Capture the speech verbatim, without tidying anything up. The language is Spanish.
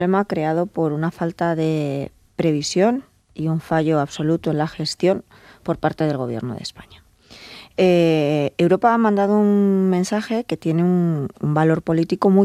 problema creado por una falta de previsión y un fallo absoluto en la gestión por parte del Gobierno de España. Eh, Europa ha mandado un mensaje que tiene un, un valor político muy